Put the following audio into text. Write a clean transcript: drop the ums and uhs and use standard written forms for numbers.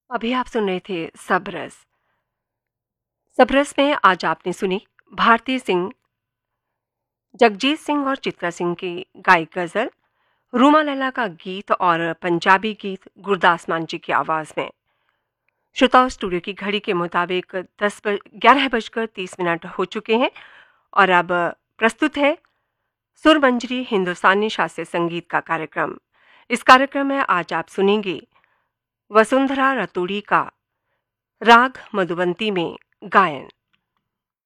अभी आप सुन रहे थे सबरस। सबरस में आज आपने सुनी भारती सिंह, जगजीत सिंह और चित्रा सिंह की गाई गजल, रूमा लैला का गीत और पंजाबी गीत गुरदास मान जी की आवाज में। श्रोताओं, स्टूडियो की घड़ी के मुताबिक 11 बजकर 30 मिनट हो चुके हैं और अब प्रस्तुत है सुरमंजरी हिंदुस्तानी शास्त्रीय संगीत का कार्यक्रम। इस कार्यक्रम में आज आप सुनेंगे वसुंधरा रतूड़ी का राग मधुबंती में गायन।